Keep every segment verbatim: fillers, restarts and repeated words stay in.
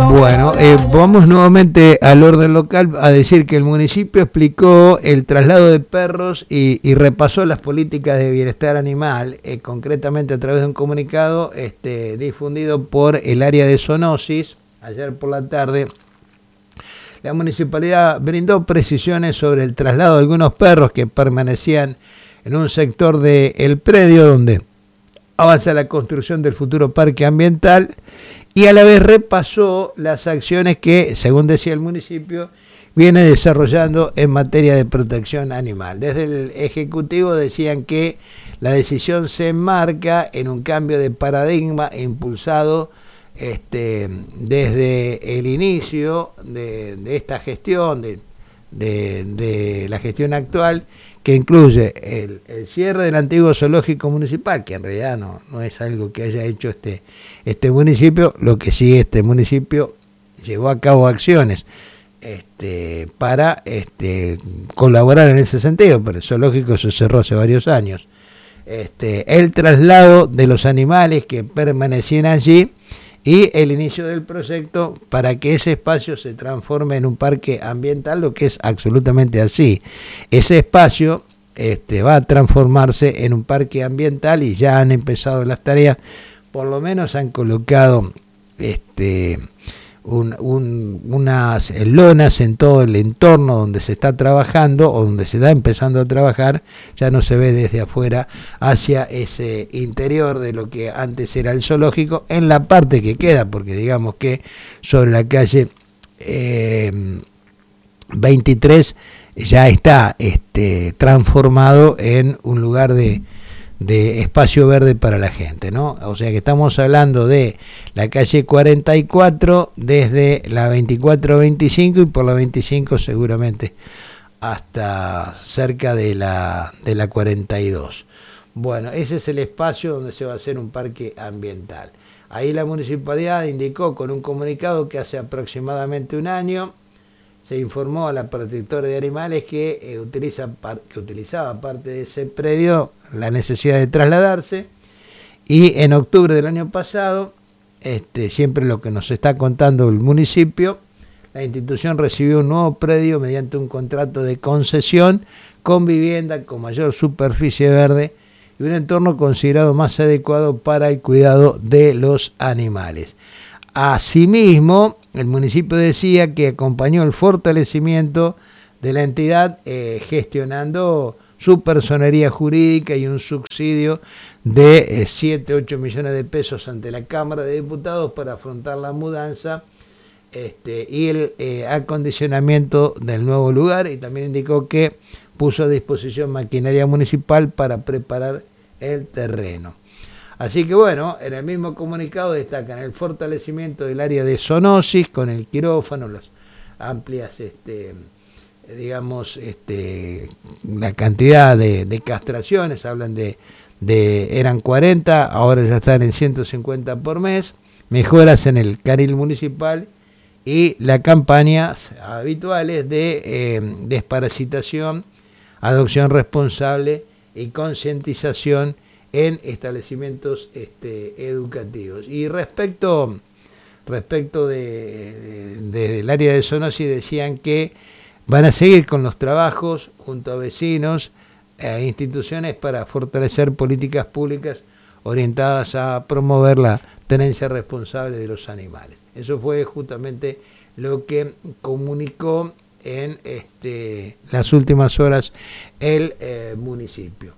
Bueno, eh, vamos nuevamente al orden local a decir que el municipio explicó el traslado de perros y, y repasó las políticas de bienestar animal, eh, concretamente a través de un comunicado este, difundido por el área de zoonosis ayer por la tarde. La municipalidad brindó precisiones sobre el traslado de algunos perros que permanecían en un sector del predio donde avanza la construcción del futuro parque ambiental y a la vez repasó las acciones que, según decía el municipio, viene desarrollando en materia de protección animal. Desde el Ejecutivo decían que la decisión se enmarca en un cambio de paradigma impulsado este, desde el inicio de, de esta gestión, de, de, de la gestión actual, que incluye el, el cierre del antiguo zoológico municipal, que en realidad no, no es algo que haya hecho este, este municipio, lo que sí este municipio llevó a cabo acciones este, para este, colaborar en ese sentido, pero el zoológico se cerró hace varios años. Este, el traslado de los animales que permanecían allí y el inicio del proyecto para que ese espacio se transforme en un parque ambiental, lo que es absolutamente así. Ese espacio este, va a transformarse en un parque ambiental y ya han empezado las tareas, por lo menos han colocado este, un, un, unas lonas en todo el entorno donde se está trabajando o donde se está empezando a trabajar, ya no se ve desde afuera hacia ese interior de lo que antes era el zoológico, en la parte que queda, porque digamos que sobre la calle eh, veintitrés ya está este, transformado en un lugar de de espacio verde para la gente, ¿no? O sea que estamos hablando de la calle cuarenta y cuatro desde la veinticuatro veinticinco y por la veinticinco seguramente hasta cerca de la de la cuarenta y dos. Bueno, ese es el espacio donde se va a hacer un parque ambiental. Ahí la municipalidad indicó con un comunicado que hace aproximadamente un año se informó a la protectora de animales que, eh, utiliza, que utilizaba parte de ese predio la necesidad de trasladarse, y en octubre del año pasado, este, siempre lo que nos está contando el municipio, la institución recibió un nuevo predio mediante un contrato de concesión con vivienda con mayor superficie verde y un entorno considerado más adecuado para el cuidado de los animales. Asimismo, el municipio decía que acompañó el fortalecimiento de la entidad eh, gestionando su personería jurídica y un subsidio de siete, ocho millones de pesos ante la Cámara de Diputados para afrontar la mudanza este, y el eh, acondicionamiento del nuevo lugar, y también indicó que puso a disposición maquinaria municipal para preparar el terreno. Así que bueno, en el mismo comunicado destacan el fortalecimiento del área de zoonosis con el quirófano, las amplias, este, digamos, este, la cantidad de, de castraciones, hablan de, de, eran cuarenta, ahora ya están en ciento cincuenta por mes, mejoras en el carril municipal y las campañas habituales de eh, desparasitación, adopción responsable y concientización en establecimientos este, educativos. Y respecto respecto de, de, de, del área de zoonosis decían que van a seguir con los trabajos junto a vecinos e instituciones para fortalecer políticas públicas orientadas a promover la tenencia responsable de los animales. Eso fue justamente lo que comunicó en este, las últimas horas el eh, municipio.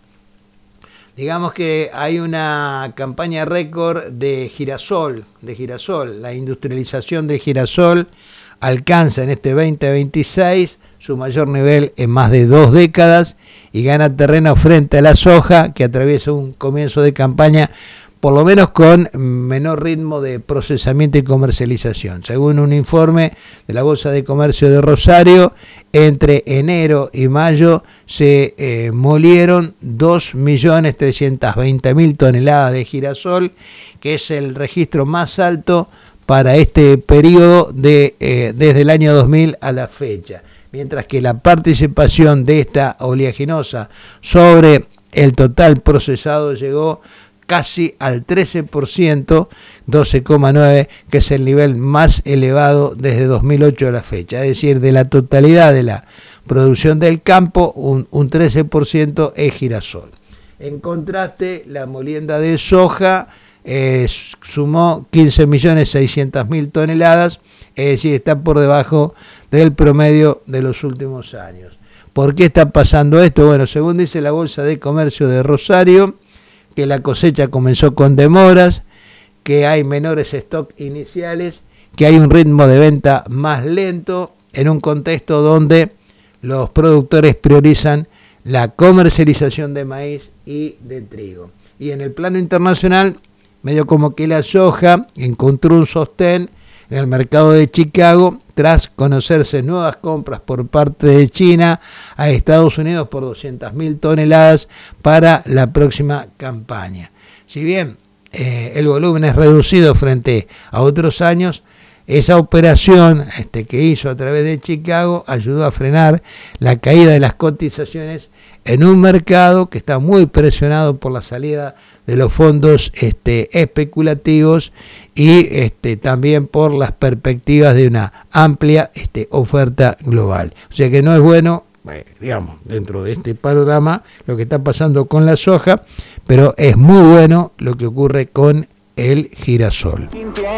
Digamos que hay una campaña récord de girasol, de girasol. La industrialización del girasol alcanza en este veinte veintiséis su mayor nivel en más de dos décadas y gana terreno frente a la soja, que atraviesa un comienzo de campaña por lo menos con menor ritmo de procesamiento y comercialización. Según un informe de la Bolsa de Comercio de Rosario, entre enero y mayo se eh, molieron dos millones trescientas veinte mil toneladas de girasol, que es el registro más alto para este periodo de, eh, desde el año dos mil a la fecha. Mientras que la participación de esta oleaginosa sobre el total procesado llegó casi al trece por ciento, doce coma nueve por ciento, que es el nivel más elevado desde dos mil ocho a la fecha. Es decir, de la totalidad de la producción del campo, un, un trece por ciento es girasol. En contraste, la molienda de soja eh, sumó quince millones seiscientas mil toneladas, es decir, está por debajo del promedio de los últimos años. ¿Por qué está pasando esto? Bueno, según dice la Bolsa de Comercio de Rosario, que la cosecha comenzó con demoras, que hay menores stock iniciales, que hay un ritmo de venta más lento, en un contexto donde los productores priorizan la comercialización de maíz y de trigo. Y en el plano internacional, medio como que la soja encontró un sostén en el mercado de Chicago tras conocerse nuevas compras por parte de China a Estados Unidos por doscientas mil toneladas para la próxima campaña. Si bien eh, el volumen es reducido frente a otros años, esa operación este, que hizo a través de Chicago ayudó a frenar la caída de las cotizaciones en un mercado que está muy presionado por la salida de los fondos este, especulativos y este, también por las perspectivas de una amplia este, oferta global. O sea que no es bueno, eh, digamos, dentro de este panorama lo que está pasando con la soja, pero es muy bueno lo que ocurre con el girasol.